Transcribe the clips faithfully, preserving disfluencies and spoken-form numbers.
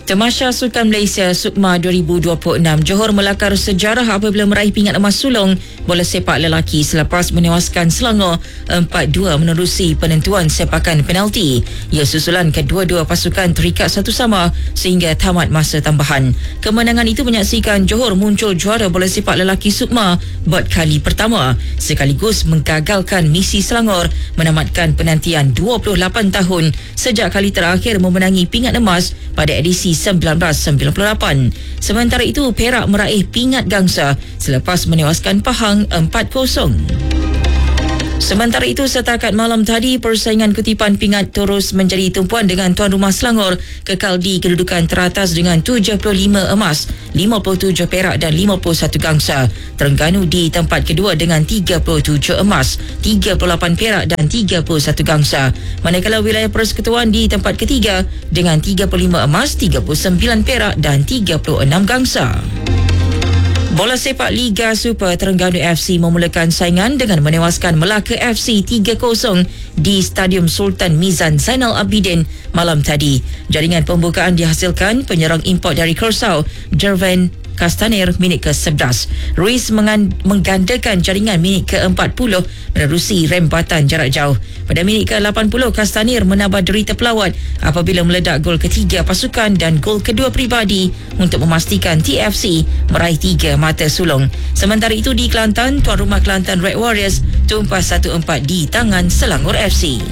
Tamasya Sukan Malaysia SUKMA dua ribu dua puluh enam Johor melakar sejarah apabila meraih pingat emas sulung bola sepak lelaki selepas menewaskan Selangor empat dua menerusi penentuan sepakan penalti. Ia susulan kedua-dua pasukan terikat satu sama sehingga tamat masa tambahan. Kemenangan itu menyaksikan Johor muncul juara bola sepak lelaki SUKMA buat kali pertama, sekaligus menggagalkan misi Selangor menamatkan penantian dua puluh lapan tahun sejak kali terakhir memenangi pingat emas pada edisi sembilan belas sembilan puluh lapan. Sementara itu, Perak meraih pingat gangsa selepas menewaskan Pahang empat kosong. Sementara itu, setakat malam tadi, persaingan kutipan pingat terus menjadi tumpuan dengan tuan rumah Selangor kekal di kedudukan teratas dengan tujuh puluh lima emas, lima puluh tujuh perak dan lima puluh satu gangsa. Terengganu di tempat kedua dengan tiga puluh tujuh emas, tiga puluh lapan perak dan tiga puluh satu gangsa. Manakala wilayah persekutuan di tempat ketiga dengan tiga puluh lima emas, tiga puluh sembilan perak dan tiga puluh enam gangsa. Bola sepak Liga Super, Terengganu F C memulakan saingan dengan menewaskan Melaka F C tiga kosong di Stadium Sultan Mizan Zainal Abidin malam tadi. Jaringan pembukaan dihasilkan penyerang import dari Kersau, Jervan Castaner minit ke sebelas. Ruiz mengan- menggandakan jaringan minit ke empat puluh menerusi rembatan jarak jauh. Pada minit ke lapan puluh, Castaner menambah derita pelawat apabila meledak gol ketiga pasukan dan gol kedua peribadi untuk memastikan T F C meraih tiga mata sulung. Sementara itu di Kelantan, tuan rumah Kelantan Red Warriors tumpas satu empat di tangan Selangor F C.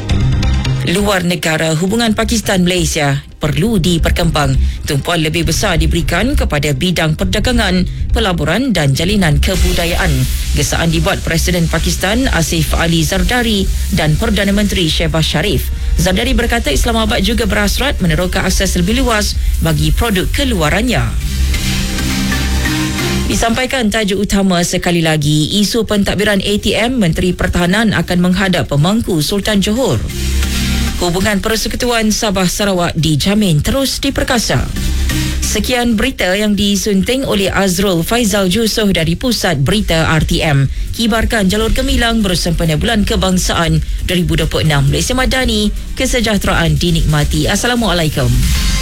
Luar negara, hubungan Pakistan-Malaysia perlu diperkembang. Tumpuan lebih besar diberikan kepada bidang perdagangan, pelaburan dan jalinan kebudayaan. Gesaan dibuat Presiden Pakistan Asif Ali Zardari dan Perdana Menteri Shehbaz Sharif. Zardari berkata Islamabad juga berhasrat meneroka akses lebih luas bagi produk keluarannya. Disampaikan tajuk utama sekali lagi, isu pentadbiran A T M, Menteri Pertahanan akan menghadap pemangku Sultan Johor. Hubungan persekutuan Sabah Sarawak dijamin terus diperkasa. Sekian berita yang disunting oleh Azrul Faizal Jusoh dari Pusat Berita R T M. Kibarkan jalur gemilang bersempena Bulan Kebangsaan dua ribu dua puluh enam. Malaysia Madani, kesejahteraan dinikmati. Assalamualaikum.